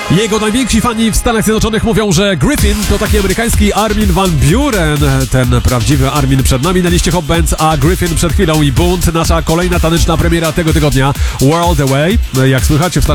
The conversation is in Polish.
Jego najwięksi fani w Stanach Zjednoczonych mówią, że Griffin to taki amerykański Armin van Buuren. Ten prawdziwy Armin przed nami na liście Hot Bands, a Griffin przed chwilą i Bunt. Nasza kolejna taneczna premiera tego tygodnia, World Away. Jak słychać w